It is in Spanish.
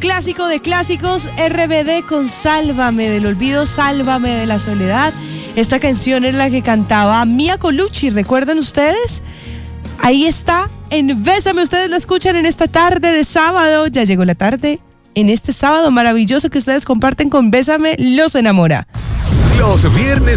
clásico de clásicos, RBD con Sálvame del olvido, Sálvame de la soledad. Esta canción es la que cantaba Mia Colucci, ¿recuerdan ustedes? Ahí está, en Bésame, ustedes la escuchan en esta tarde de sábado. Ya llegó la tarde, en este sábado maravilloso que ustedes comparten con Bésame, los enamora. Los viernes